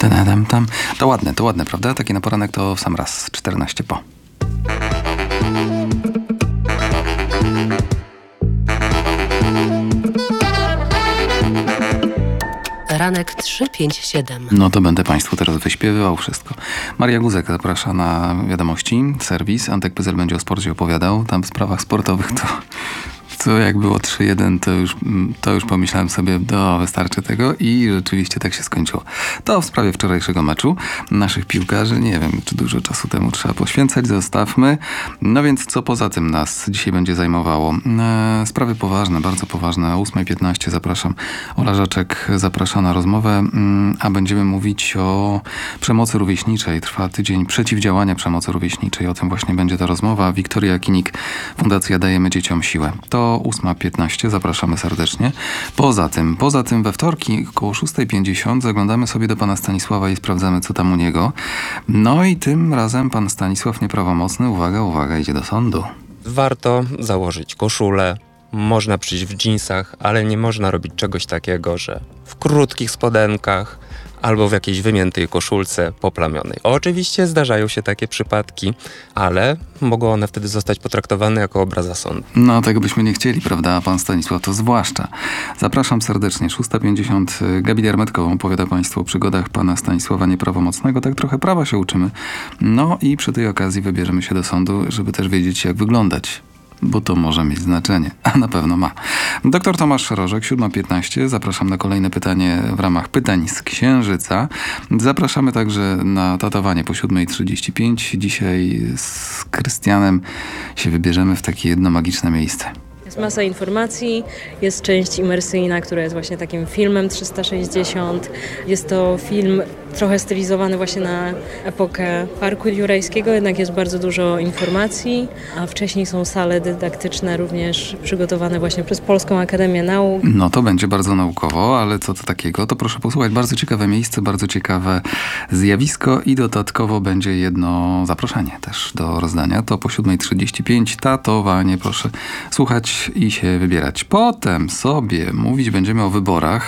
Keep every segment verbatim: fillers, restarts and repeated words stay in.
Tadadam, tam. To ładne, to ładne, prawda? Taki na poranek to w sam raz, czternaście po. Ranek trzy pięć siedem. No to będę Państwu teraz wyśpiewywał wszystko. Maria Guzek zaprasza na wiadomości, serwis. Antek Pyzel będzie o sporcie opowiadał. Tam w sprawach sportowych to... To jak było trzy jeden, to już, to już pomyślałem sobie, do wystarczy tego i rzeczywiście tak się skończyło. To w sprawie wczorajszego meczu naszych piłkarzy. Nie wiem, czy dużo czasu temu trzeba poświęcać, zostawmy. No więc co poza tym nas dzisiaj będzie zajmowało? E, sprawy poważne, bardzo poważne. O ósma piętnaście zapraszam. Ola Rzeczek zaprasza na rozmowę, mm, a będziemy mówić o przemocy rówieśniczej. Trwa tydzień przeciwdziałania przemocy rówieśniczej. O tym właśnie będzie ta rozmowa. Wiktoria Kinik, Fundacja Dajemy Dzieciom Siłę. To ósma piętnaście, zapraszamy serdecznie. Poza tym, poza tym we wtorki około szósta pięćdziesiąt zaglądamy sobie do pana Stanisława i sprawdzamy, co tam u niego. No i tym razem pan Stanisław nieprawomocny, uwaga, uwaga, idzie do sądu. Warto założyć koszulę, można przyjść w dżinsach, ale nie można robić czegoś takiego, że w krótkich spodenkach albo w jakiejś wymiętej koszulce poplamionej. Oczywiście zdarzają się takie przypadki, ale mogą one wtedy zostać potraktowane jako obraza sądu. No, tego byśmy nie chcieli, prawda? A pan Stanisław to zwłaszcza. Zapraszam serdecznie. szósta pięćdziesiąt. Gabi Dermetkowa opowiada Państwu o przygodach pana Stanisława Nieprawomocnego. Tak trochę prawa się uczymy. No i przy tej okazji wybierzemy się do sądu, żeby też wiedzieć, jak wyglądać. Bo to może mieć znaczenie, a na pewno ma. Doktor Tomasz Rożek, siódma piętnaście. Zapraszam na kolejne pytanie w ramach pytań z Księżyca. Zapraszamy także na tatowanie po siódma trzydzieści pięć. Dzisiaj z Krystianem się wybierzemy w takie jedno magiczne miejsce. Jest masa informacji, jest część imersyjna, która jest właśnie takim filmem trzysta sześćdziesiąt. Jest to film trochę stylizowany właśnie na epokę Parku Jurajskiego, jednak jest bardzo dużo informacji, a wcześniej są sale dydaktyczne również przygotowane właśnie przez Polską Akademię Nauk. No to będzie bardzo naukowo, ale co to takiego? To proszę posłuchać. Bardzo ciekawe miejsce, bardzo ciekawe zjawisko i dodatkowo będzie jedno zaproszenie też do rozdania. To po siódma trzydzieści pięć. Tatowanie, proszę słuchać i się wybierać. Potem sobie mówić będziemy o wyborach.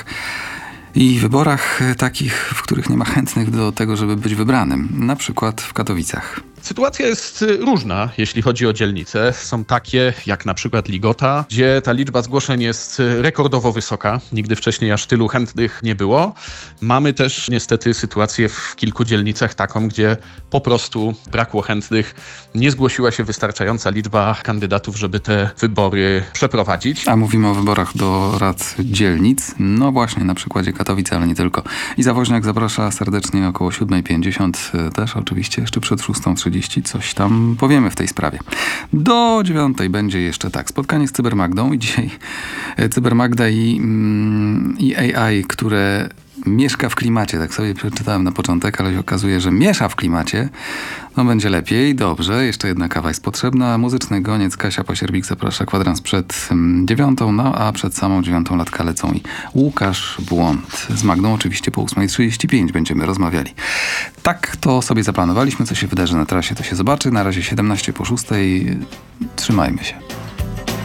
I wyborach takich, w których nie ma chętnych do tego, żeby być wybranym. Na przykład w Katowicach. Sytuacja jest różna, jeśli chodzi o dzielnice. Są takie, jak na przykład Ligota, gdzie ta liczba zgłoszeń jest rekordowo wysoka. Nigdy wcześniej aż tylu chętnych nie było. Mamy też niestety sytuację w kilku dzielnicach taką, gdzie po prostu brakło chętnych. Nie zgłosiła się wystarczająca liczba kandydatów, żeby te wybory przeprowadzić. A mówimy o wyborach do rad dzielnic. No właśnie, na przykładzie Katowic, ale nie tylko. Iza Woźniak zaprasza serdecznie około siódma pięćdziesiąt. Też oczywiście jeszcze przed szóstą trzydzieści. Coś tam powiemy w tej sprawie. Do dziewiątej będzie jeszcze tak, spotkanie z Cybermagdą i dzisiaj Cybermagda i, mm, i A I, które mieszka w klimacie. Tak sobie przeczytałem na początek, ale się okazuje, że miesza w klimacie. No będzie lepiej, dobrze. Jeszcze jedna kawa jest potrzebna. Muzyczny goniec Kasia Pasierbik zaprasza kwadrans przed dziewiątą, no a przed samą dziewiątą latka lecą i Łukasz Błąd. Z Magdą oczywiście po ósma trzydzieści pięć będziemy rozmawiali. Tak to sobie zaplanowaliśmy. Co się wydarzy na trasie, to się zobaczy. Na razie siedemnaście po szóstej. Trzymajmy się.